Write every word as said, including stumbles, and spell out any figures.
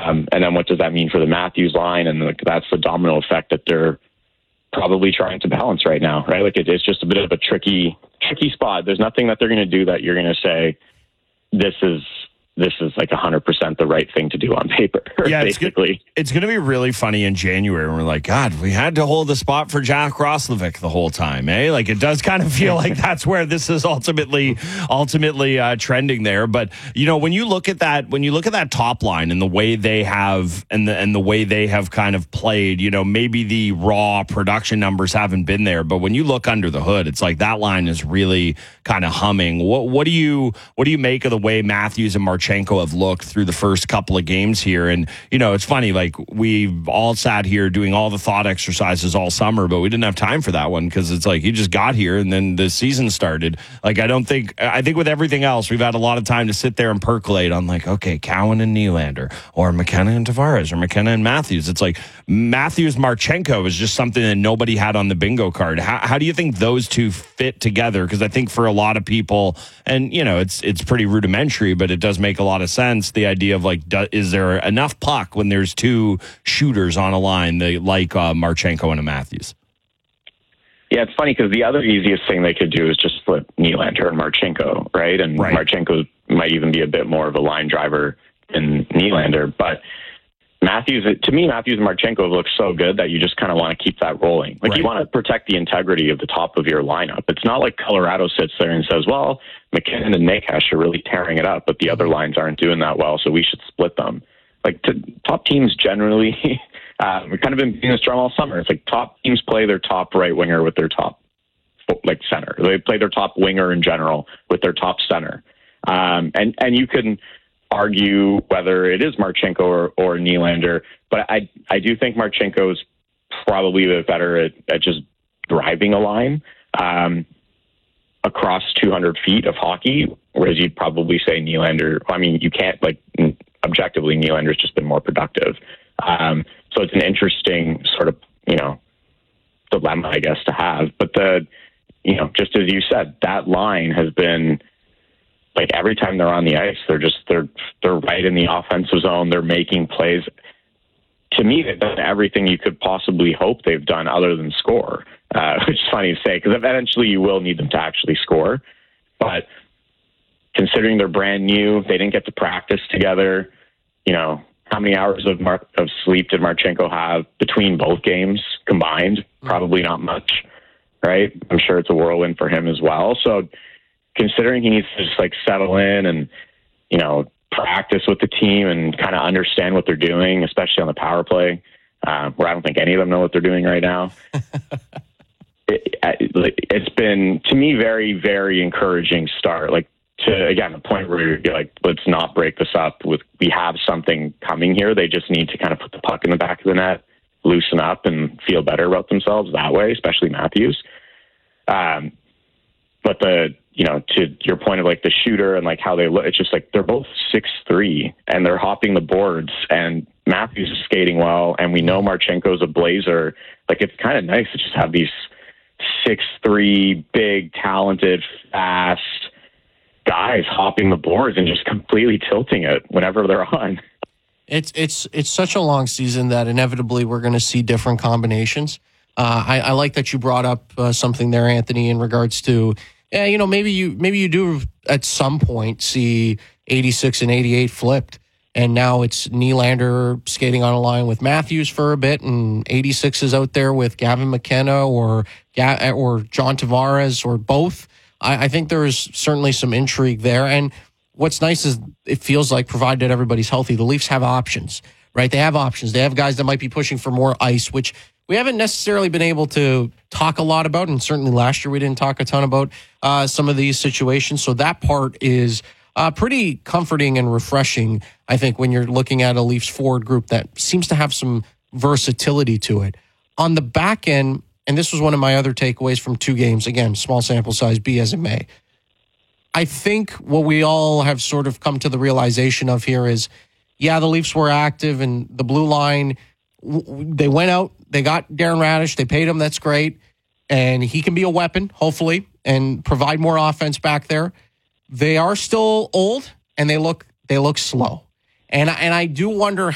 Um, and then what does that mean for the Matthews line? And like, that's the domino effect that they're probably trying to balance right now, right? Like it, it's just a bit of a tricky, tricky spot. There's nothing that they're going to do that you're going to say, this is, this is like one hundred percent the right thing to do on paper, yeah, basically. It's, it's going to be really funny in January when we're like, God, we had to hold the spot for Jack Roslovic the whole time, eh? Like, it does kind of feel like that's where this is ultimately ultimately uh, trending there. But, you know, when you look at that, when you look at that top line and the way they have, and the, and the way they have kind of played, you know, maybe the raw production numbers haven't been there, but when you look under the hood, it's like that line is really kind of humming. What, what do you, what do you make of the way Matthews and Marchand have looked through the first couple of games here? And, you know, it's funny, like we've all sat here doing all the thought exercises all summer, but we didn't have time for that one because it's like you just got here and then the season started. Like, I don't think, I think with everything else, we've had a lot of time to sit there and percolate on like, okay, Cowan and Nylander or McKenna and Tavares or McKenna and Matthews. It's like Matthews Marchenko is just something that nobody had on the bingo card. How, how do you think those two fit together? Because I think for a lot of people, and, you know, it's, it's pretty rudimentary, but it does make a lot of sense. The idea of like, do, is there enough puck when there's two shooters on a line they, like uh, Marchenko and a Matthews? Yeah, it's funny because the other easiest thing they could do is just flip Nylander and Marchenko, right? And right. Marchenko might even be a bit more of a line driver than Nylander. But Matthews, to me, Matthews and Marchenko look so good that you just kind of want to keep that rolling. Like right. You want to protect the integrity of the top of your lineup. It's not like Colorado sits there and says, well, McKinnon and Necas are really tearing it up, but the other lines aren't doing that well, so we should split them. Like to, top teams generally, uh, we've kind of been being this drum all summer. It's like top teams play their top right winger with their top like center. They play their top winger in general with their top center. Um, and, and you can argue whether it is Marchenko or, or Nylander, but I, I do think Marchenko is probably a bit better at, at just driving a line. Um, across two hundred feet of hockey, whereas you'd probably say Nylander, I mean, you can't, like, objectively, Nylander's just been more productive. Um, so it's an interesting sort of, you know, dilemma, I guess, to have. But the, you know, just as you said, that line has been, like, every time they're on the ice, they're just, they're, they're right in the offensive zone. They're making plays. To me, they've done everything you could possibly hope they've done other than score, uh, which is funny to say because eventually you will need them to actually score. But considering they're brand new, they didn't get to practice together. You know, how many hours of Mar- of sleep did Marchenko have between both games combined? Probably not much, right? I'm sure it's a whirlwind for him as well. So considering he needs to just like settle in and, you know, practice with the team and kind of understand what they're doing, especially on the power play, uh, where I don't think any of them know what they're doing right now. it, it's been, to me, very, very encouraging start. Like, to, again, the point where you're like, let's not break this up with, we have something coming here. They just need to kind of put the puck in the back of the net, loosen up and feel better about themselves that way, especially Matthews. Um, but the, you know, to your point of like the shooter and like how they look, it's just like they're both six three and they're hopping the boards and Matthews is skating well. And we know Marchenko's a blazer. Like, it's kind of nice to just have these six three, big, talented, fast guys hopping the boards and just completely tilting it whenever they're on. It's it's it's such a long season that inevitably we're going to see different combinations. Uh, I, I like that you brought up uh, something there, Anthony, in regards to, yeah, you know, maybe you maybe you do at some point see eighty-six and eighty-eight flipped, and now it's Nylander skating on a line with Matthews for a bit, and eighty-six is out there with Gavin McKenna or or John Tavares or both. I, I think there is certainly some intrigue there, and what's nice is it feels like, provided everybody's healthy, the Leafs have options, right? They have options. They have guys that might be pushing for more ice, which we haven't necessarily been able to talk a lot about, and certainly last year we didn't talk a ton about uh, some of these situations. So that part is uh, pretty comforting and refreshing, I think, when you're looking at a Leafs forward group that seems to have some versatility to it. On the back end, and this was one of my other takeaways from two games, again, small sample size, be as it may, I think what we all have sort of come to the realization of here is, yeah, the Leafs were active and the blue line, they went out, they got Darren Radish, they paid him, that's great, and he can be a weapon, hopefully, and provide more offense back there. They are still old, and they look they look slow. And, and I do wonder